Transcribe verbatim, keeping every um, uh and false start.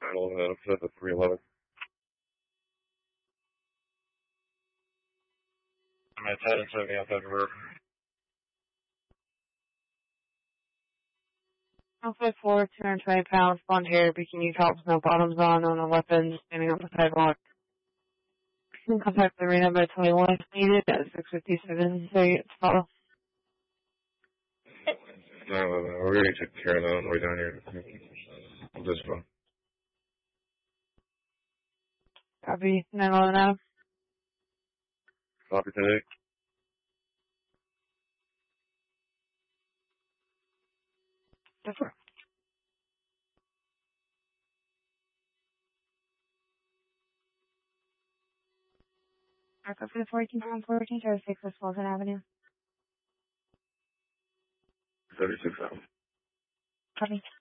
nine eleven, set to three eleven. I'm at ten and seventy outside the river. Alpha four, two hundred twenty pounds, blonde hair, bikini top with no bottoms on, on a weapon, standing on the sidewalk. In contact the arena by twenty-one if needed at six fifty-seven, so you follow. nine eleven, we're going to take care of that on the way down here. This one. Copy, nine eleven Adam. Copy today. That's right. Back up for the fourteen pound fourteen, try to six West Walton Avenue. seventy-six thousand. Copy.